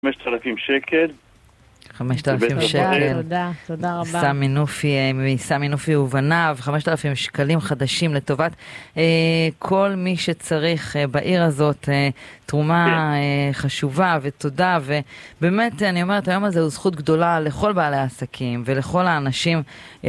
5,000 שקל. 5,000 שקל. תודה רבה. סמי נופי ובניו, 5,000 שקלים חדשים לטובת כל מי שצריך בעיר הזאת, תרומה חשובה ותודה, ובאמת אני אומרת, היום הזה הוא זכות גדולה לכל בעלי העסקים ולכל האנשים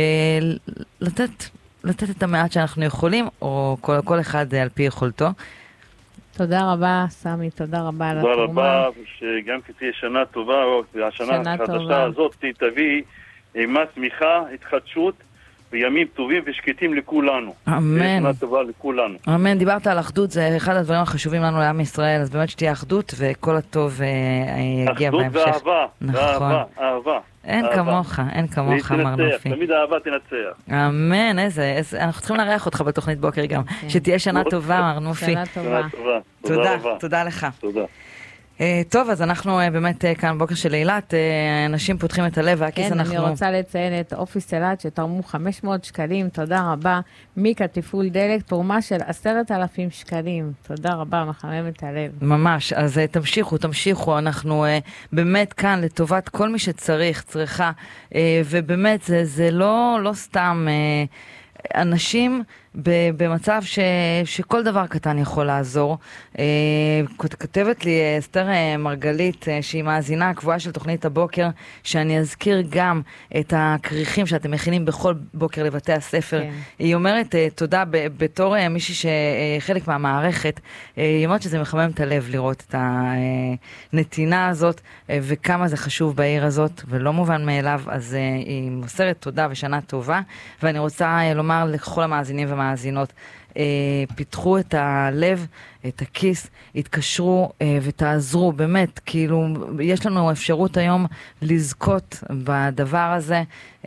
לתת את המעט שאנחנו יכולים, או כל אחד על פי יכולתו. תודה רבה, סמי, תודה רבה על התרומה. תודה רבה, שגם תהיה שנה טובה, והשנה החדשה הזאת תביא אימה צמיחה, התחדשות, וימים טובים ושקטים לכולנו. אמן. שנה טובה לכולנו. אמן, דיברת על אחדות, זה אחד הדברים החשובים לנו לעם ישראל, אז באמת שתהיה אחדות, וכל הטוב יגיע בהמשך. אחדות ואהבה, נכון. אהבה. אין כמוך, מר נופי. תמיד האהבה תנצח. אמן, אנחנו צריכים לארח אותך בתוכנית בוקר גם. שתהיה שנה טובה, מר נופי. שנה טובה. תודה לך. תודה. טוב, אז אנחנו באמת כאן בוקר של אילת, אנשים פותחים את הלב, והכיס אנחנו... כן, אני רוצה לציין את אופיס אילת שתרמו 500 שקלים, תודה רבה. מיקה תפעול דלק, תרומה של 10,000 שקלים. תודה רבה, מחמם את הלב. ממש, אז תמשיכו, אנחנו באמת כאן לטובת כל מי צריכה, ובאמת זה לא סתם... אנשים במצב שכל דבר קטן יכול לעזור. כתבת לי אסתר מרגלית, שהיא מאזינה הקבועה של תוכנית הבוקר, שאני אזכיר גם את הכריכים שאתם מכינים בכל בוקר לבתי הספר. כן. היא אומרת תודה בתור מישהי שחלק מהמערכת, היא אומרת שזה מחמם את הלב לראות את הנתינה הזאת, וכמה זה חשוב בעיר הזאת, ולא מובן מאליו, אז היא מוסרת תודה ושנה טובה, ואני רוצה לומר לכל המאזינים ומאזינות, פיתחו את הלב, את הכיס, התקשרו ותעזרו, באמת, כאילו, יש לנו אפשרות היום לזכות בדבר הזה,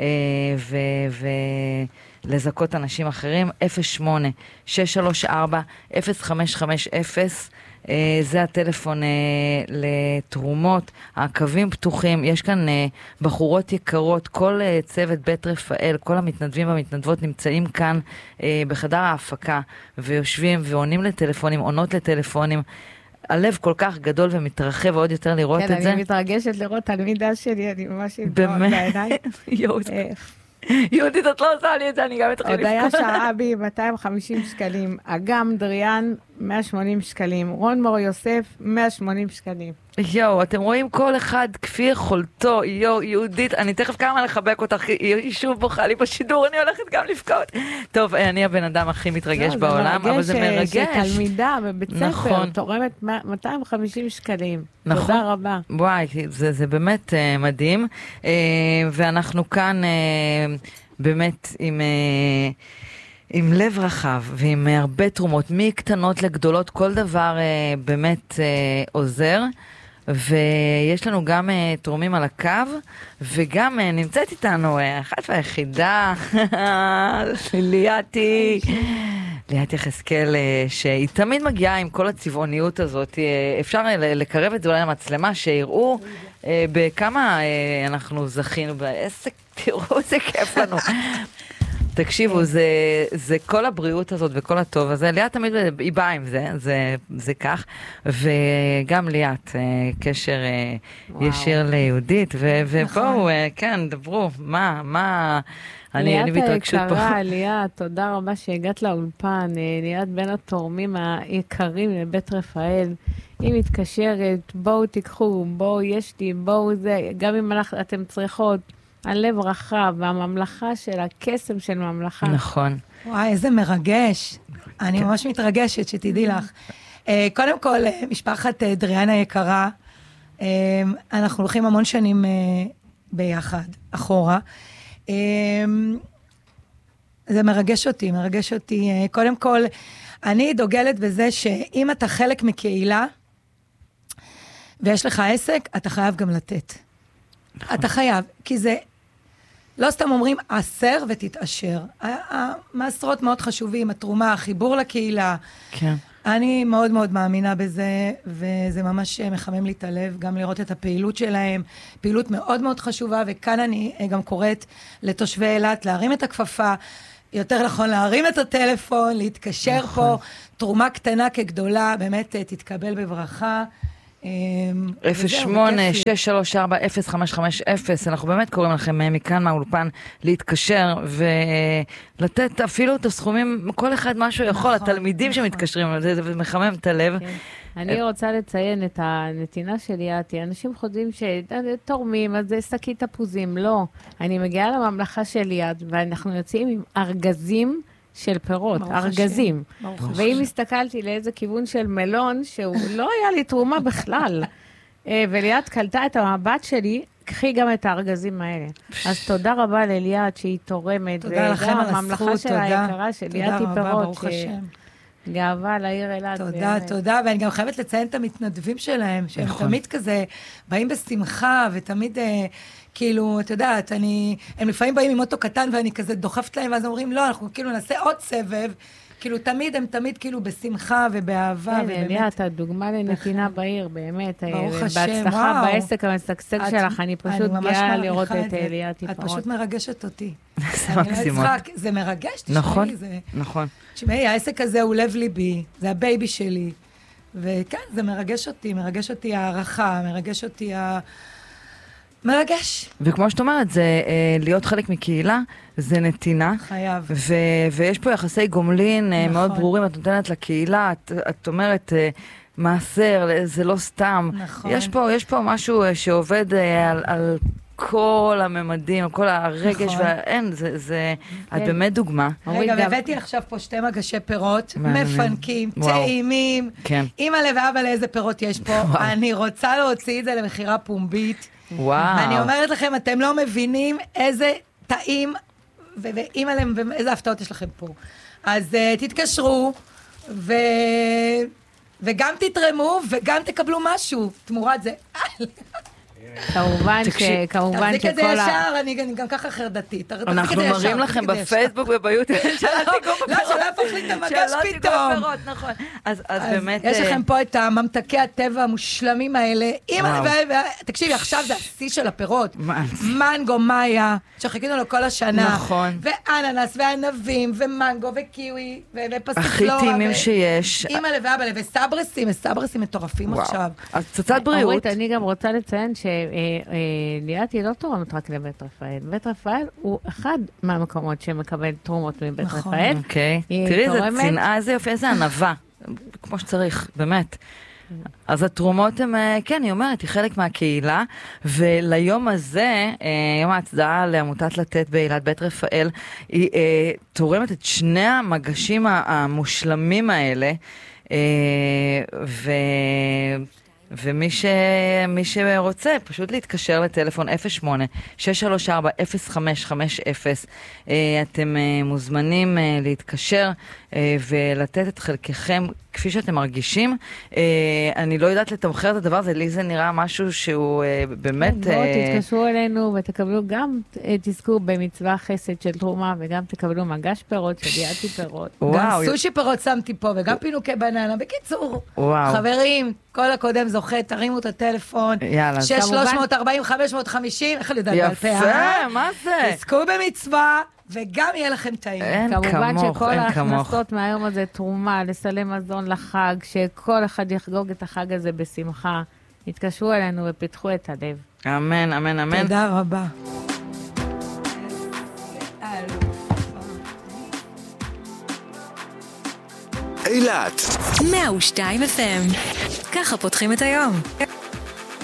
ולזכות אנשים אחרים. 08-634-0550, זה הטלפון לתרומות, הקווים פתוחים, יש כאן בחורות יקרות, כל צוות בית רפאל, כל המתנדבים והמתנדבות נמצאים כאן בחדר ההפקה, ויושבים ועונים לטלפונים, עונות לטלפונים, הלב כל כך גדול ומתרחב עוד יותר לראות את זה. כן, אני מתרגשת לראות תלמידה שלי, אני ממש עם דמעות בעיניים. יהודית, את לא עושה לי את זה, אני גם אתחיל לפקוד. עוד היה שעה בי 250 שקלים, אגם דריאן 180 שקלים, רון מור יוסף 180 שקלים. אתם רואים כל אחד כפי יכולתו. יהודית, אני תכף כמה לחבק אותך, היא שוב בוכה לי בשידור, אני הולכת גם לבכות. טוב, אני הבן אדם הכי מתרגש בעולם, אבל זה מרגש. שתלמידה בבית ספר תורמת 250 שקלים. תודה רבה. וואי, זה באמת מדהים, ואנחנו כאן באמת עם לב רחב ועם הרבה תרומות, מקטנות לגדולות, כל דבר באמת עוזר. ויש לנו גם תורמים על הקו, וגם נמצאת איתנו אחת והיחידה, ליאתי יחזקאל, שהיא תמיד מגיעה עם כל הצבעוניות הזאת. אפשר לקרב את זה אולי למצלמה, שיראו בכמה אנחנו זכינו, תראו איזה כיף לנו. תקשיבו, זה כל הבריאות הזאת וכל הטוב הזה, ליאת תמיד היא באה עם זה כך, וגם ליאת, קשר ישיר ליהודית, ובואו, כן, דברו, מה, אני בהתרגשות פה. ליאת היקרה, ליאת, תודה רבה שהגעת לאולפן, ליאת בין התורמים היקרים לבית רפאל, היא מתקשרת, בואו תיקחו, בואו יש לי, בואו זה, גם אם אתם צריכות, הלב רחב, והממלכה של הקסם של ממלכה. נכון. וואי, איזה מרגש. אני ממש מתרגשת, שתדעי לך. קודם כל, משפחת דריאן היקרה, אנחנו הולכים המון שנים ביחד, אחורה. זה מרגש אותי. קודם כל, אני דוגלת בזה שאם אתה חלק מקהילה, ויש לך עסק, אתה חייב גם לתת. אתה חייב, כי זה, לא סתם אומרים, עשר ותתעשר. המעשרות מאוד חשובים, התרומה, החיבור לקהילה. כן. אני מאוד מאוד מאמינה בזה, וזה ממש מחמם לי את הלב, גם לראות את הפעילות שלהם, פעילות מאוד מאוד חשובה, וכאן אני גם קוראת לתושבי אילת להרים את הכפפה, יותר נכון להרים את הטלפון, להתקשר פה, תרומה קטנה כגדולה, באמת תתקבל בברכה. 08-634-0550, אנחנו באמת קוראים לכם מכאן מהאולפן להתקשר ולתת אפילו את הסכומים, כל אחד משהו יכול, התלמידים שמתקשרים, זה מחמם את הלב. אני רוצה לציין את הנתינה של ליאתי. אנשים חושבים שתורמים, אז זה שקית תפוזים. לא. אני מגיעה לממלכה של ליאת, ואנחנו יוצאים עם ארגזים של פירות, ארגזים. ואם הסתכלתי לאיזה כיוון של מלון, שהוא לא היה לי תרומה בכלל, וליאת קלטה את המבט שלי, קחי גם את הארגזים האלה. אז תודה רבה לליאת שהיא תורמת. תודה לכם על הזכות, הממלכה של היקרה של ליאתי פירות. ברוך השם. גאווה לעיר אילת. תודה, תודה, ואני גם חייבת לציין את המתנדבים שלהם, שהם תמיד כזה, באים בשמחה, ותמיד, כאילו, את יודעת, הם לפעמים באים עם אוטו קטן, ואני כזה דוחפת להם, ואז אומרים, לא, אנחנו כאילו נעשה עוד סבב, כאילו, הם תמיד כאילו בשמחה ובאהבה, ובאמת. ליאת, הדוגמה לנתינה בעיר, באמת. ברוך השם, בהצלחה בעסק המשגשג שלך, אני פשוט גאה לראות את ליאתי פירות. את פשוט מרגשת אותי. זה מקסימות. זה מרגש, נכון, תשמעי. נכון. תשמעי, העסק הזה הוא לב ליבי, זה הבייבי שלי. וכן, זה מרגש אותי הערכה, מרגש. וכמו שאת אומרת, זה להיות חלק מקהילה, זה נתינה. חייב. ויש פה יחסי גומלין מאוד ברורים, את נותנת לקהילה, את אומרת, מעשר, זה לא סתם. נכון. יש פה משהו שעובד על כל הממדים, כל הרגש, ואין, את באמת דוגמה. רגע, הבאתי עכשיו פה 2 מגשי פירות, מפנקים, טעימים. אמא לב ואבא לאיזה פירות יש פה. אני רוצה להוציא את זה למחירה פומבית. אני אומרת לכם, אתם לא מבינים איזה טעים, ואמא לב, ואיזה הפתעות יש לכם פה. אז תתקשרו, וגם תתרמו, וגם תקבלו משהו. תמורת זה. כמובן שכל זה ישר, אני גם ככה חרדתית. אנחנו מראים לכם בפייסבוק וביוטיוב. לא, שלא יפוך לי את המגש פתאום. נכון. אז באמת... יש לכם פה את הממתקי הטבע המושלמים האלה. תקשיבי, עכשיו זה השיא של הפירות. מנגו, מאיה, שחיכינו לו כל השנה. נכון. ואננס, וענבים, ומנגו, וקיווי, ופסטיקלורה. הכי טעימים שיש. אימא לב ואבא, וסברסים מטורפים עכשיו. אז פצצת בריאות. אני גם רוצה לציין ליאתי לא תורמת רק לבית רפאל. בית רפאל הוא אחד מהמקומות שמקבל תרומות מבית רפאל. אוקיי. תראי, איזה צנעה, איזה יופי, איזה ענווה. כמו שצריך, באמת. אז התרומות הן, כן, היא אומרת, היא חלק מהקהילה, וליום הזה, יום ההצדעה לעמותת לתת באילת בית רפאל, היא תורמת את 2 המגשים המושלמים האלה, ומי שרוצה, פשוט להתקשר לטלפון 08-634-0550. אתם מוזמנים להתקשר ולתת את חלקכם כפי שאתם מרגישים. אני לא יודעת לתמחר את הדבר הזה, לי זה נראה משהו שהוא באמת... בואו תתקשרו אלינו ותקבלו גם, תזכו במצווה חסד של תרומה, וגם תקבלו מגש פירות של ליאתי פירות. גם סושי פירות שמתי פה, וגם פינוקי בננה. בקיצור, חברים, כל הקודם זוכה, תרימו את הטלפון. 6-340-550, איך אני יודעת בעל פה? יפה, מה זה? תזכו במצווה. וגם יהיה לכם טעים. כמובן שכל ההכנסות מהיום הזה תרומה לסלי מזון לחג, שכל אחד יחגוג את החג הזה בשמחה. התקשרו אלינו ופיתחו את הלב. אמן, אמן, אמן. תודה רבה. אילת 102 FM, ככה פותחים את היום.